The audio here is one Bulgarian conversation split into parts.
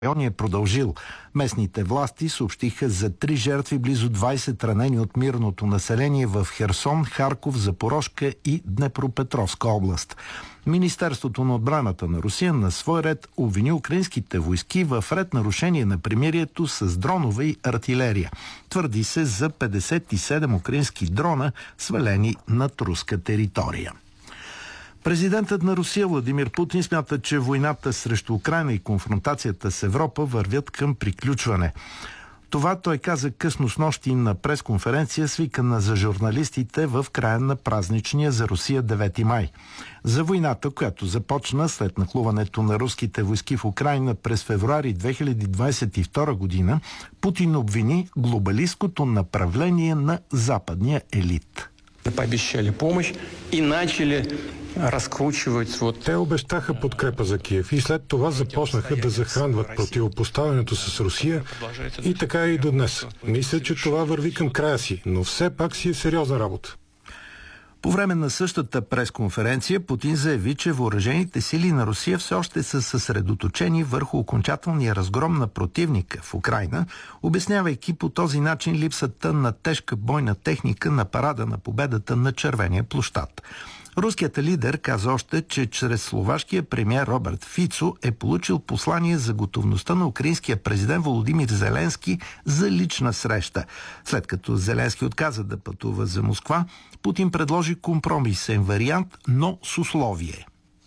район е продължил. Местните власти съобщиха за 3 жертви, близо 20 ранени от мирното население в Херсон, Харков, Запорожка и Днепропетровска област. Министерството на отбраната на Русия на свой ред обвини украинските войски в ред нарушение на примирието с дронове и артилерия. Твърди се за 57 украински дрона, свалени над руска територия. Президентът на Русия Владимир Путин смята, че войната срещу Украйна и конфронтацията с Европа вървят към приключване. Това той каза късно снощи на пресконференция, свикана за журналистите в края на празничния за Русия 9 май. За войната, която започна след нахлуването на руските войски в Украйна през февруари 2022 година, Путин обвини глобалистското направление на западния елит. Пообещали помощ и начали разкручивать. Те обещаха подкрепа за Киев и след това започнаха да захранват противопоставянето с Русия и така и до днес. Мисля, че това върви към края си, но все пак си е сериозна работа. По време на същата пресконференция Путин заяви, че въоръжените сили на Русия все още са съсредоточени върху окончателния разгром на противника в Украйна, обяснявайки по този начин липсата на тежка бойна техника на парада на победата на Червения площад. Руският лидер каза още, че чрез словашкия премиер Роберт Фицо е получил послание за готовността на украинския президент Володимир Зеленски за лична среща. След като Зеленски отказа да пътува за Москва, Путин предложи компромисен вариант, но с условие.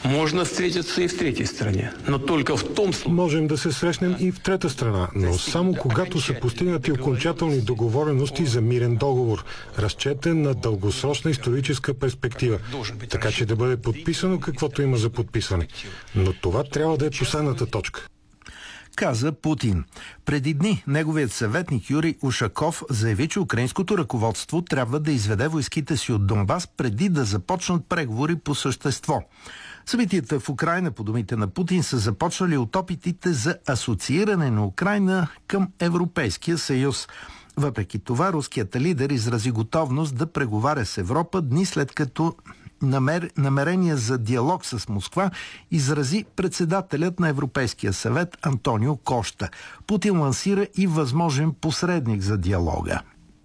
Можем да се срещнем и в трета страна, но само когато са постигнати окончателни договорености за мирен договор, разчетен на дългосрочна историческа перспектива, така че да бъде подписано каквото има за подписване. Но това трябва да е последната точка. Каза Путин. Преди дни неговият съветник Юрий Ушаков заяви, че украинското ръководство трябва да изведе войските си от Донбас преди да започнат преговори по същество. Събитията в Украйна, по думите на Путин, са започнали от опитите за асоцииране на Украйна към Европейския съюз. Въпреки това, руският лидер изрази готовност да преговаря с Европа дни след като намерение за диалог с Москва изрази председателят на Европейския съвет Антонио Кошта. Путин лансира и възможен посредник за диалога.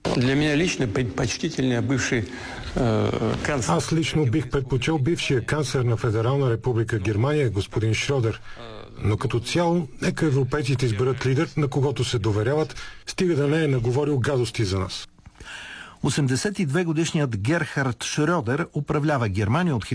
Аз лично бих предпочел бившия канцлер на Федерална република Германия, господин Шрьодер. Но като цяло, нека европейците изберат лидер, на когото се доверяват, стига да не е наговорил гадости за нас. 82-годишният Герхард Шрьодер управлява Германия от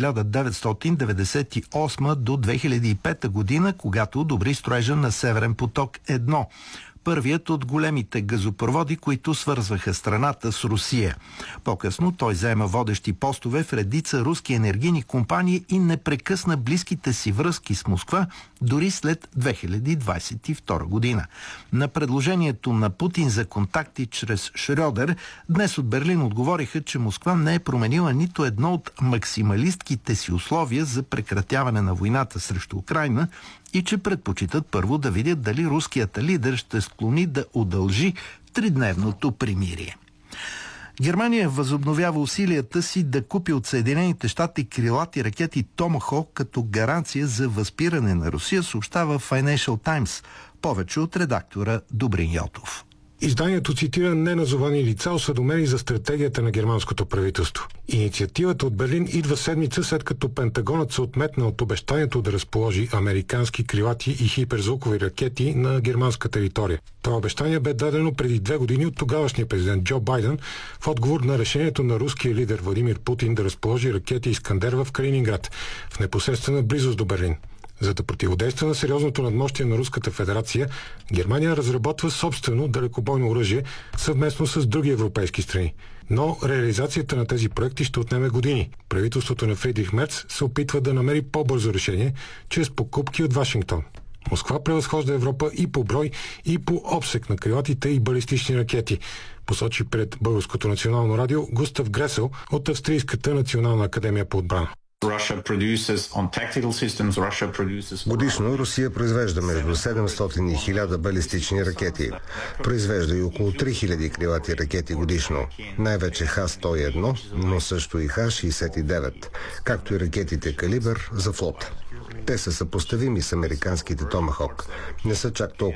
1998 до 2005 година, когато одобри строежа на Северен поток-1. Първият от големите газопроводи, които свързваха страната с Русия. По-късно той заема водещи постове в редица руски енергийни компании и не прекъсна близките си връзки с Москва дори след 2022 година. На предложението на Путин за контакти чрез Шрьодер, днес от Берлин отговориха, че Москва не е променила нито едно от максималистките си условия за прекратяване на войната срещу Украйна и че предпочитат първо да видят дали руският лидер ще склони да удължи тридневното примирие. Германия възобновява усилията си да купи от Съединените щати крилати ракети Томахок като гаранция за възпиране на Русия, съобщава Financial Times. Повече от редактора Добрин Йотов. Изданието цитира неназовани лица, осведомени за стратегията на германското правителство. Инициативата от Берлин идва седмица след като Пентагонът се отметна от обещанието да разположи американски крилати и хиперзвукови ракети на германска територия. Това обещание бе дадено преди 2 години от тогавашния президент Джо Байден в отговор на решението на руския лидер Владимир Путин да разположи ракети Искандер в Калининград, в непосредствена близост до Берлин. За да противодейства на сериозното надмощие на Руската федерация, Германия разработва собствено далекобойно оръжие съвместно с други европейски страни. Но реализацията на тези проекти ще отнеме години. Правителството на Фридрих Мерц се опитва да намери по-бързо решение чрез покупки от Вашингтон. Москва превъзхожда Европа и по брой, и по обсек на крилатите и балистични ракети, посочи пред Българското национално радио Густав Гресел от Австрийската национална академия по отбрана. Годишно Русия произвежда между 700 и 1000 балистични ракети. Произвежда и около 3000 крилати ракети годишно. Най-вече Х-101, но също и Х-69, както и ракетите Калибър за флота. Те са съпоставими с американските Томахок. Не са чак толкова